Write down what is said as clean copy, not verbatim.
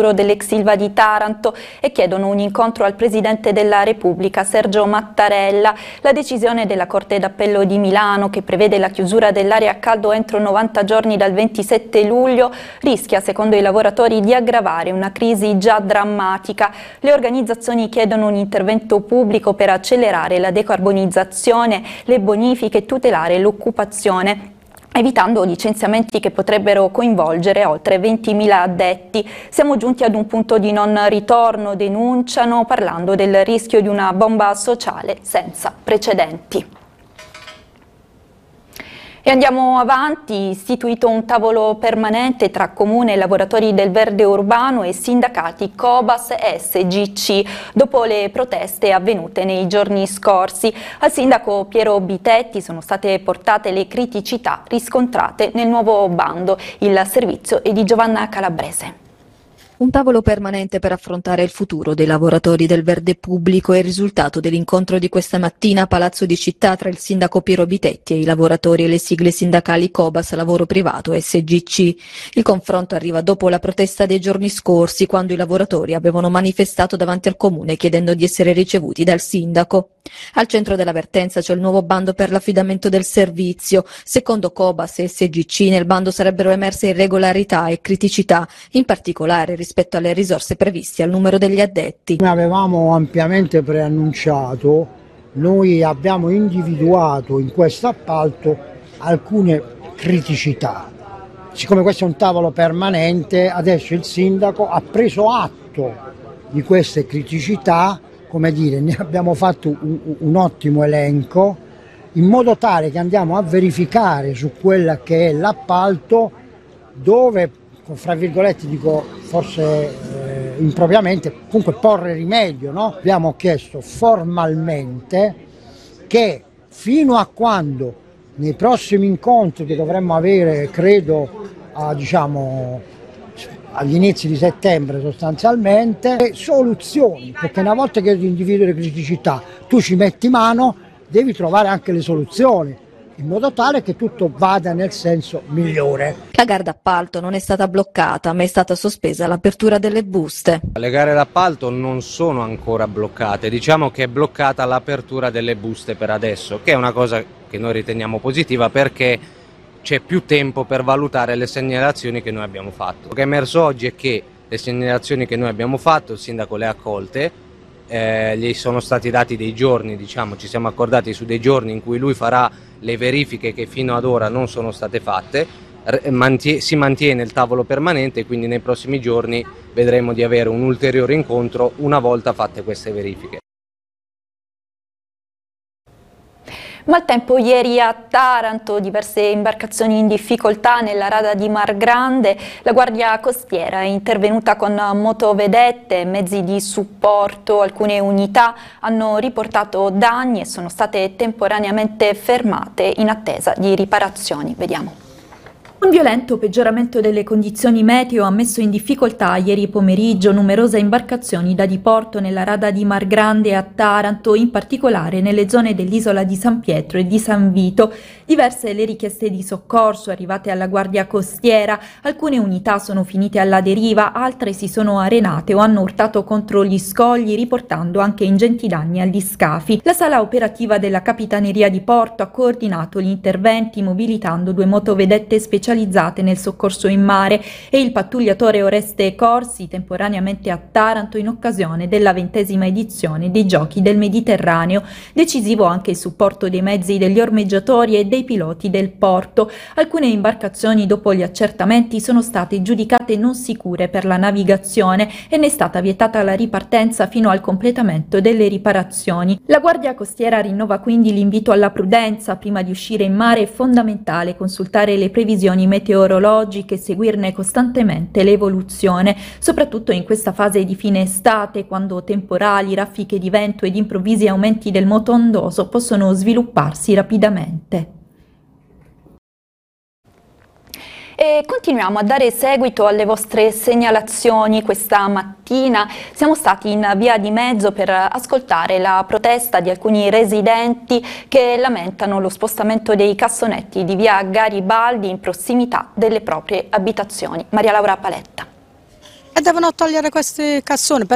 futuro dell'ex Ilva di Taranto e chiedono un incontro al Presidente della Repubblica, Sergio Mattarella. La decisione della Corte d'Appello di Milano, che prevede la chiusura dell'area a caldo entro 90 giorni dal 27 luglio, rischia, secondo i lavoratori, di aggravare una crisi già drammatica. Le organizzazioni chiedono un intervento pubblico per accelerare la decarbonizzazione, le bonifiche e tutelare l'occupazione, evitando licenziamenti che potrebbero coinvolgere oltre 20.000 addetti. Siamo giunti ad un punto di non ritorno, denunciano, parlando del rischio di una bomba sociale senza precedenti. E andiamo avanti, istituito un tavolo permanente tra Comune e lavoratori del verde urbano e sindacati Cobas e SGC, dopo le proteste avvenute nei giorni scorsi. Al sindaco Piero Bitetti sono state portate le criticità riscontrate nel nuovo bando. Il servizio è di Giovanna Calabrese. Un tavolo permanente per affrontare il futuro dei lavoratori del verde pubblico è il risultato dell'incontro di questa mattina a Palazzo di Città tra il sindaco Piero Bitetti e i lavoratori e le sigle sindacali Cobas, Lavoro Privato e SGC. Il confronto arriva dopo la protesta dei giorni scorsi, quando i lavoratori avevano manifestato davanti al comune chiedendo di essere ricevuti dal sindaco. Al centro della vertenza c'è il nuovo bando per l'affidamento del servizio. Secondo Cobas e SGC nel bando sarebbero emerse irregolarità e criticità, in particolare rispetto alle risorse previste al numero degli addetti. Come avevamo ampiamente preannunciato, noi abbiamo individuato in questo appalto alcune criticità. Siccome questo è un tavolo permanente, adesso il sindaco ha preso atto di queste criticità, come dire, ne abbiamo fatto un ottimo elenco, in modo tale che andiamo a verificare su quella che è l'appalto dove, fra virgolette dico forse impropriamente, comunque porre rimedio, no? Abbiamo chiesto formalmente che fino a quando nei prossimi incontri che dovremmo avere, credo, agli inizi di settembre sostanzialmente, soluzioni, perché una volta che individui le criticità tu ci metti mano, devi trovare anche le soluzioni, in modo tale che tutto vada nel senso migliore. La gara d'appalto non è stata bloccata, ma è stata sospesa l'apertura delle buste. Le gare d'appalto non sono ancora bloccate, diciamo che è bloccata l'apertura delle buste per adesso, che è una cosa che noi riteniamo positiva perché c'è più tempo per valutare le segnalazioni che noi abbiamo fatto. Quello che è emerso oggi è che le segnalazioni che noi abbiamo fatto, il sindaco le ha accolte, gli sono stati dati dei giorni, ci siamo accordati su dei giorni in cui lui farà le verifiche che fino ad ora non sono state fatte, si mantiene il tavolo permanente, quindi nei prossimi giorni vedremo di avere un ulteriore incontro una volta fatte queste verifiche. Maltempo ieri a Taranto, diverse imbarcazioni in difficoltà nella rada di Mar Grande. La Guardia Costiera è intervenuta con motovedette e mezzi di supporto. Alcune unità hanno riportato danni e sono state temporaneamente fermate in attesa di riparazioni. Vediamo. Un violento peggioramento delle condizioni meteo ha messo in difficoltà ieri pomeriggio numerose imbarcazioni da diporto nella rada di Mar Grande a Taranto, in particolare nelle zone dell'isola di San Pietro e di San Vito. Diverse le richieste di soccorso arrivate alla Guardia Costiera, alcune unità sono finite alla deriva, altre si sono arenate o hanno urtato contro gli scogli, riportando anche ingenti danni agli scafi. La sala operativa della Capitaneria di Porto ha coordinato gli interventi mobilitando 2 motovedette specializzate nel soccorso in mare e il pattugliatore Oreste Corsi, temporaneamente a Taranto in occasione della 20ª edizione dei Giochi del Mediterraneo. Decisivo anche il supporto dei mezzi degli ormeggiatori e dei piloti del porto. Alcune imbarcazioni dopo gli accertamenti sono state giudicate non sicure per la navigazione e ne è stata vietata la ripartenza fino al completamento delle riparazioni. La Guardia Costiera rinnova quindi l'invito alla prudenza. Prima di uscire in mare è fondamentale consultare le previsioni meteorologiche e seguirne costantemente l'evoluzione, soprattutto in questa fase di fine estate, quando temporali, raffiche di vento ed improvvisi aumenti del moto ondoso possono svilupparsi rapidamente. E continuiamo a dare seguito alle vostre segnalazioni. Questa mattina siamo stati in via di mezzo per ascoltare la protesta di alcuni residenti che lamentano lo spostamento dei cassonetti di via Garibaldi in prossimità delle proprie abitazioni. Maria Laura Paletta. E devono togliere questi cassoni.